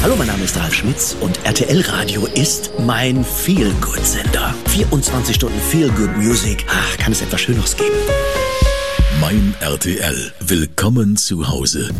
Hallo, mein Name ist Ralf Schmitz und RTL Radio ist mein Feel-Good-Sender. 24 Stunden Feel-Good Music. Ach, kann es etwas Schöneres geben? Mein RTL. Willkommen zu Hause.